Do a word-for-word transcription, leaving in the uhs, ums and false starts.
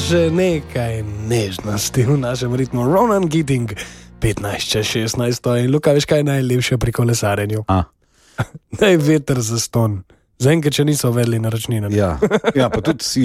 še nekaj nežnosti v našem ritmu. Ronan Keating, petnajst čez šestnajst in Luka, veš kaj je najlepše pri kolesarenju? A. Da je veter za ston. Zaenkrat, če niso uvedli naročnine. Ja, ja, pa tudi si